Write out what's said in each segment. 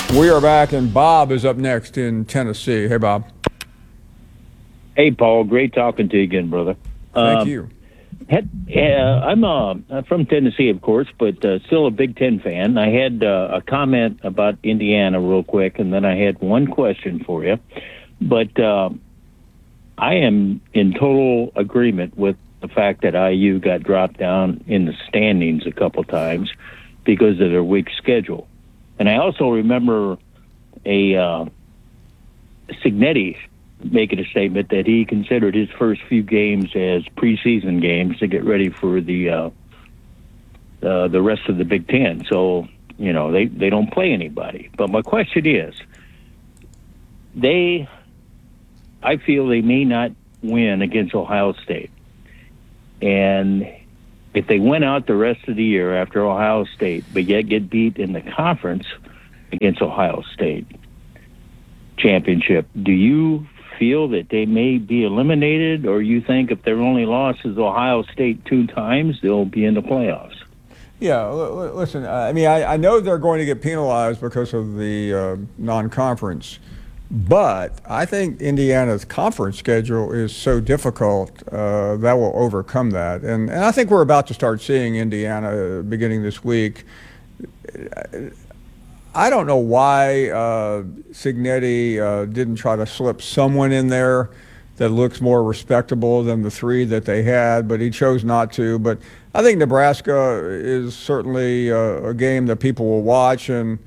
We are back, and Bob is up next in Tennessee. Hey, Bob. Hey, Paul. Great talking to you again, brother. Thank Um, you. I'm from Tennessee, of course, but still a Big Ten fan. I had a comment about Indiana real quick, and then I had one question for you. But I am in total agreement with the fact that IU got dropped down in the standings a couple times because of their weak schedule. And I also remember a Signetti making a statement that he considered his first few games as preseason games to get ready for the rest of the Big Ten. So, they don't play anybody. But my question is, I feel they may not win against Ohio State. And if they went out the rest of the year after Ohio State, but yet get beat in the conference against Ohio State championship, do you feel that they may be eliminated, or you think if their only loss is Ohio State 2 times, they'll be in the playoffs? Yeah, listen, I know they're going to get penalized because of the non-conference, but I think Indiana's conference schedule is so difficult that will overcome that. And I think we're about to start seeing Indiana beginning this week. I don't know why Signetti didn't try to slip someone in there that looks more respectable than the 3 that they had, but he chose not to. But I think Nebraska is certainly a game that people will watch, and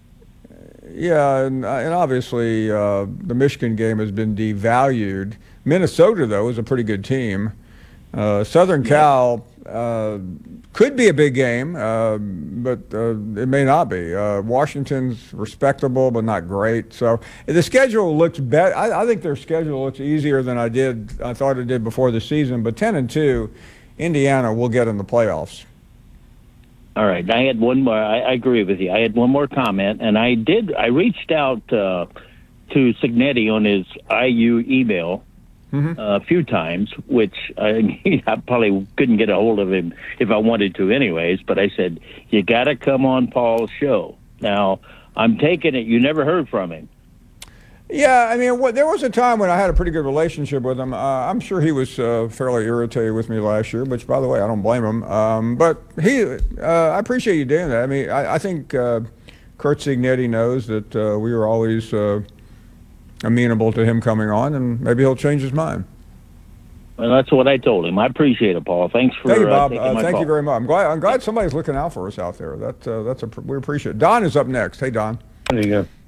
obviously the Michigan game has been devalued. Minnesota, though, is a pretty good team. Southern Cal could be a big game, but it may not be. Washington's respectable, but not great. So the schedule looks better. I think their schedule looks easier than I thought it did before the season. But 10-2, Indiana will get in the playoffs. All right. I had one more. I agree with you. I had one more comment, and I reached out to Signetti on his IU email a few times, which I probably couldn't get a hold of him if I wanted to anyways, but I said, you got to come on Paul's show. Now, I'm taking it you never heard from him. Yeah, there was a time when I had a pretty good relationship with him. I'm sure he was fairly irritated with me last year, which, by the way, I don't blame him. But I appreciate you doing that. I think Kurt Signetti knows that we were always amenable to him coming on, and maybe he'll change his mind. Well, that's what I told him. I appreciate it, Paul. Thanks for Thank you, Bob. taking my thank call. you very much. I'm glad somebody's looking out for us out there. We appreciate it. Don is up next. Hey, Don. There you go.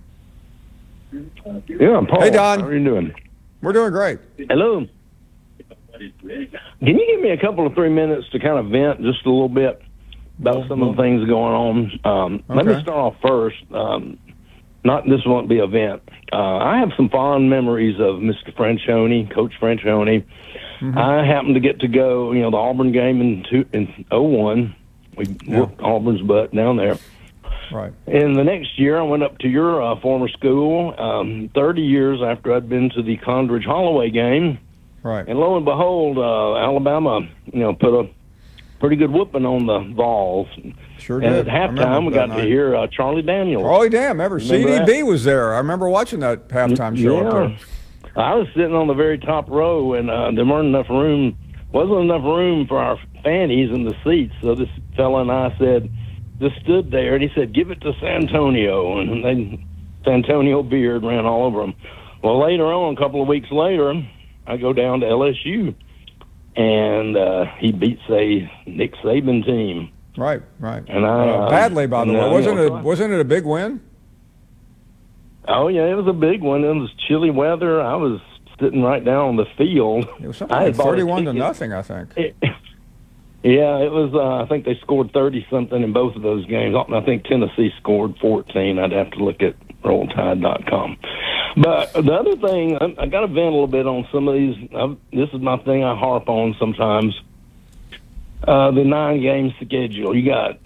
Yeah, Paul. Hey, Don. How are you doing? We're doing great. Hello. Can you give me a couple of 3 minutes to kind of vent just a little bit about some of the things going on? Let me start off first. This won't be a vent. I have some fond memories of Mr. Franchione, Coach Franchione. I happened to get to go, the Auburn game in 2001. We whooped Auburn's butt down there. Right. And the next year, I went up to your former school, 30 years after I'd been to the Condridge Holloway game. Right. And lo and behold, Alabama, put a pretty good whooping on the Vols. Sure and did. at halftime, we got to hear Charlie Daniels. Charlie Daniels, CDB was there. I remember watching that halftime show up there. I was sitting on the very top row, and there wasn't enough room for our fannies in the seats. So this fella and I just stood there, and he said, "Give it to Santonio," and then Santonio Beard ran all over him. Well, later on, a couple of weeks later, I go down to LSU, and he beats a Nick Saban team. Right. And badly, by the way. Wasn't it a big win? Oh yeah, it was a big one. It was chilly weather. I was sitting right down on the field. It was something like 31-0, I think. Yeah, it was. I think they scored 30-something in both of those games. I think Tennessee scored 14. I'd have to look at RollTide.com. But the other thing, I got to vent a little bit on some of these. This is my thing I harp on sometimes. The 9-game schedule. You got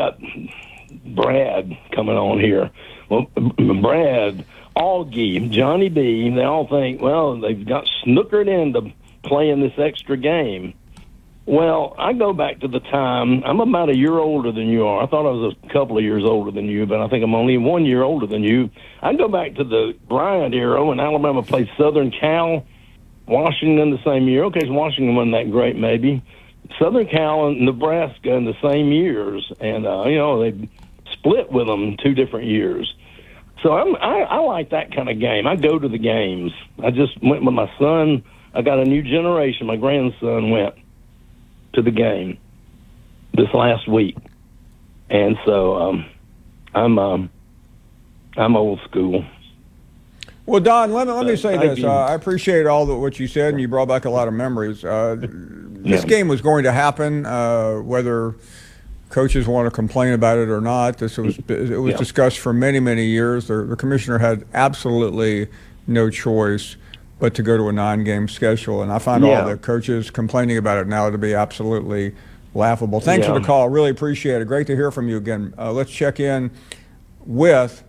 Brad coming on here. Well, Brad, Augie, Johnny B, they all think, well, they've got snookered into playing this extra game. Well, I go back to the time. I'm about a year older than you are. I thought I was a couple of years older than you, but I think I'm only 1 year older than you. I go back to the Bryant era when Alabama played Southern Cal, Washington the same year. Okay, Washington wasn't that great, maybe. Southern Cal and Nebraska in the same years, and they split with them 2 different years. So I like that kind of game. I go to the games. I just went with my son. I got a new generation. My grandson went to the game this last week, and so I'm old school. Well, Don, let me say this. you. I appreciate all what you said, and you brought back a lot of memories. This game was going to happen, whether coaches want to complain about it or not. It was discussed for many, many years. The commissioner had absolutely no choice but to go to a 9-game schedule, and I find all the coaches complaining about it now to be absolutely laughable. Thanks for the call. Really appreciate it. Great to hear from you again. Let's check in with